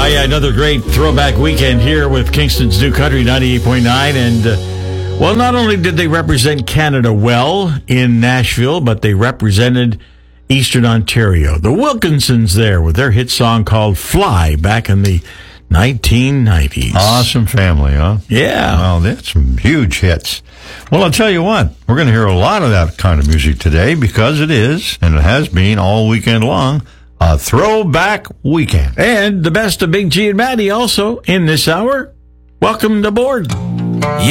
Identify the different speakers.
Speaker 1: Yeah, another great throwback weekend here with Kingston's New Country 98.9. And, well, not only did they represent Canada well in Nashville, but they represented Eastern Ontario. The Wilkinsons there with their hit song called Fly back in the 1990s.
Speaker 2: Awesome family, huh?
Speaker 1: Yeah.
Speaker 2: Well, that's some huge hits. Well, I'll tell you what, we're going to hear a lot of that kind of music today because it is, and it has been all weekend long, a throwback weekend.
Speaker 1: And the best of Big G and Maddie also in this hour. Welcome aboard.